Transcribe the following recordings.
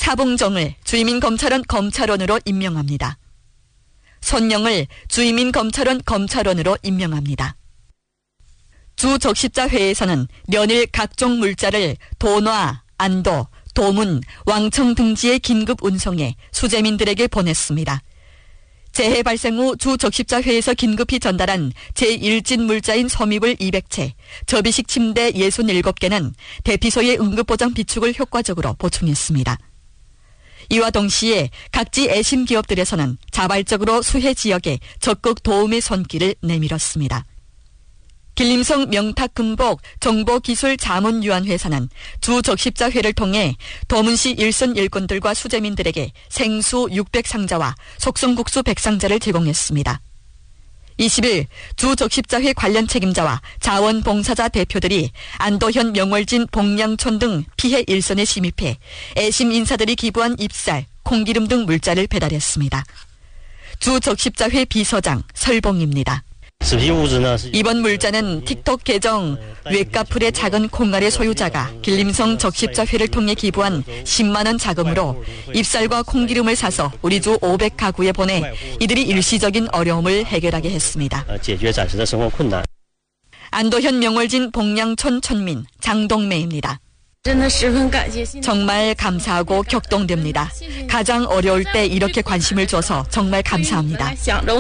차봉정을 주의민검찰원 검찰원으로 임명합니다. 손영을 주의민검찰원 검찰원으로 임명합니다. 주적십자회에서는 연일 각종 물자를 돈화, 안도, 도문, 왕청 등지에 긴급 운송해 수재민들에게 보냈습니다. 재해 발생 후 주적십자회에서 긴급히 전달한 제1진 물자인 섬이불 200채, 접이식 침대 67개는 대피소의 응급보장 비축을 효과적으로 보충했습니다. 이와 동시에 각지 애심 기업들에서는 자발적으로 수해 지역에 적극 도움의 손길을 내밀었습니다. 길림성 명탁금복 정보기술자문유한회사는 주적십자회를 통해 도문시 일선 일꾼들과 수재민들에게 생수 600상자와 속성국수 100상자를 제공했습니다. 20일 주적십자회 관련 책임자와 자원봉사자 대표들이 안도현 명월진 봉양촌 등 피해 일선에 침입해 애심 인사들이 기부한 잎쌀, 콩기름 등 물자를 배달했습니다. 주적십자회 비서장 설봉입니다. 이번 물자는 틱톡 계정 웹카풀의 작은 콩알의 소유자가 길림성 적십자회를 통해 기부한 10만 원 자금으로 잎쌀과 콩기름을 사서 우리 주 500가구에 보내 이들이 일시적인 어려움을 해결하게 했습니다. 안도현 명월진 봉양촌 촌민 장동매입니다. 정말 감사하고 격동됩니다. 가장 어려울 때 이렇게 관심을 줘서 정말 감사합니다.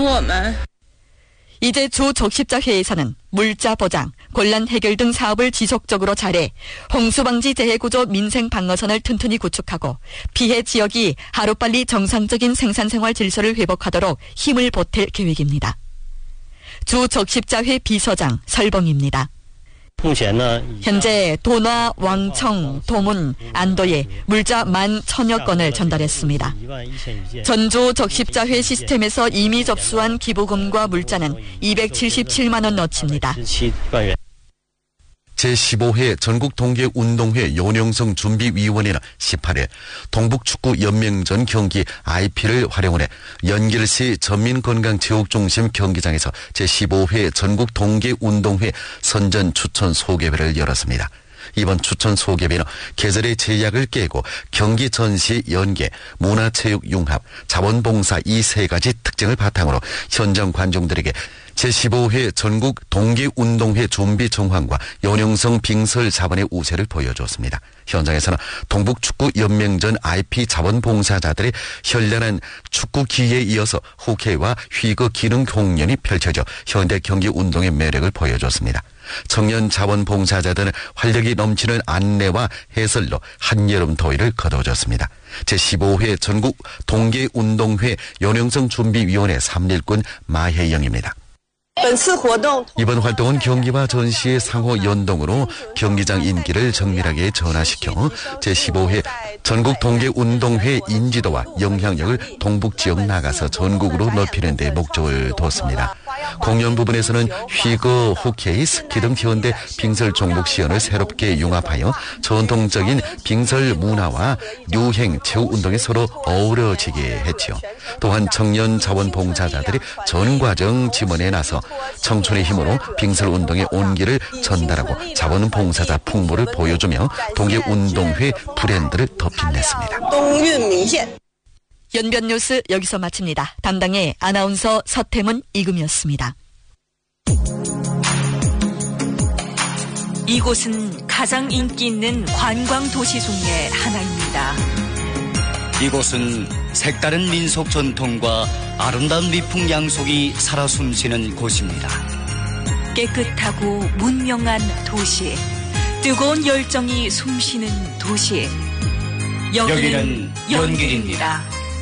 이제 주적십자회에서는 물자 보장, 곤란 해결 등 사업을 지속적으로 잘해 홍수방지 재해구조 민생방어선을 튼튼히 구축하고 피해 지역이 하루빨리 정상적인 생산생활 질서를 회복하도록 힘을 보탤 계획입니다. 주적십자회 비서장 설봉입니다. 현재 돈화, 왕청, 도문, 안도에 물자 11,000여 건을 전달했습니다. 전주 적십자회 시스템에서 이미 접수한 기부금과 물자는 277만 원 너치입니다. 제15회 전국동계운동회 연영성 준비위원회는 18일 동북축구연맹전 경기 IP를 활용해 연길시 전민건강체육중심 경기장에서 제15회 전국동계운동회 선전 추천 소개회를 열었습니다. 이번 추천 소개회는 계절의 제약을 깨고 경기 전시 연계, 문화체육 융합, 자원봉사 이 세 가지 특징을 바탕으로 현장 관중들에게 제15회 전국 동계운동회 준비 정황과 연영성 빙설 자본의 우세를 보여줬습니다. 현장에서는 동북축구연맹전 IP 자원봉사자들의 현란한 축구 기회에 이어서 호케이와 휘거 기능 공연이 펼쳐져 현대 경기운동의 매력을 보여줬습니다. 청년 자원봉사자들은 활력이 넘치는 안내와 해설로 한여름 더위를 거둬줬습니다. 제15회 전국 동계운동회 연영성 준비위원회 3일꾼 마혜영입니다. 이번 활동은 경기와 전시의 상호 연동으로 경기장 인기를 정밀하게 전환시켜 제15회 전국 동계운동회 인지도와 영향력을 동북지역 나가서 전국으로 높이는 데 목적을 뒀습니다. 공연 부분에서는 휘거, 호케이, 스키 등 현대 빙설 종목 시연을 새롭게 융합하여 전통적인 빙설 문화와 유행, 체육운동이 서로 어우러지게 했지요. 또한 청년 자원봉사자들이 전 과정 지원에 나서 청춘의 힘으로 빙설운동의 온기를 전달하고 자원봉사자 풍부를 보여주며 동계운동회 브랜드를 더 빛냈습니다. 연변뉴스 여기서 마칩니다. 담당의 아나운서 서태문, 이금이었습니다. 이곳은 가장 인기 있는 관광도시 중에 하나입니다. 이곳은 색다른 민속 전통과 아름다운 미풍 양속이 살아 숨쉬는 곳입니다. 깨끗하고 문명한 도시, 뜨거운 열정이 숨쉬는 도시. 여기는 연길입니다.